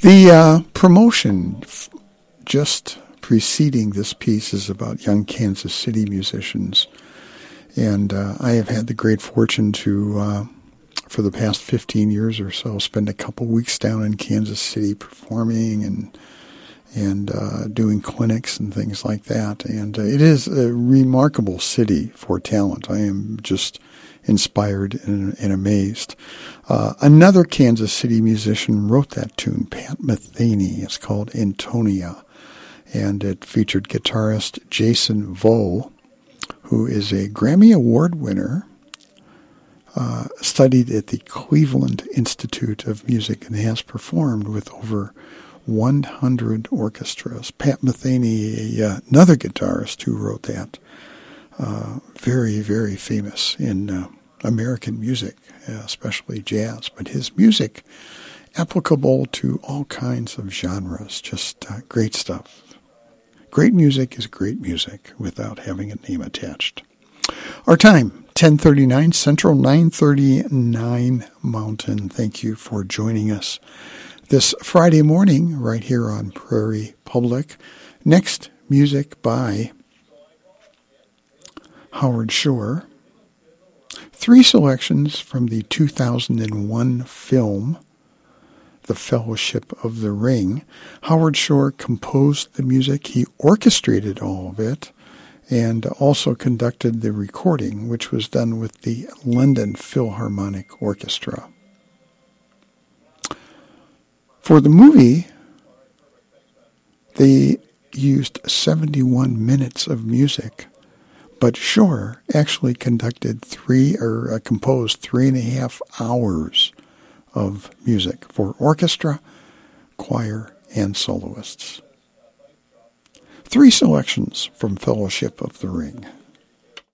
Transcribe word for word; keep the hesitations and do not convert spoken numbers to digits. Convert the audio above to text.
The uh, promotion f- just preceding this piece is about young Kansas City musicians. And uh, I have had the great fortune to, uh, for the past fifteen years or so, spend a couple weeks down in Kansas City performing and and uh, doing clinics and things like that. And uh, it is a remarkable city for talent. I am just inspired and, and amazed. Uh, another Kansas City musician wrote that tune, Pat Metheny. It's called Antonia. And it featured guitarist Jason Vo, who is a Grammy Award winner, uh, studied at the Cleveland Institute of Music and has performed with over one hundred orchestras. Pat Metheny, a, uh, another guitarist who wrote that, uh, very, very famous in uh, American music, especially jazz. But his music, applicable to all kinds of genres, just uh, great stuff. Great music is great music without having a name attached. Our time, ten thirty-nine Central, nine thirty-nine Mountain. Thank you for joining us this Friday morning right here on Prairie Public. Next, music by Howard Shore. Three selections from the two thousand one film The Fellowship of the Ring. Howard Shore composed the music. He orchestrated all of it and also conducted the recording, which was done with the London Philharmonic Orchestra. For the movie, they used seventy-one minutes of music, but Shore actually conducted three or uh, composed three and a half hours of music for orchestra, choir, and soloists. Three selections from Fellowship of the Ring.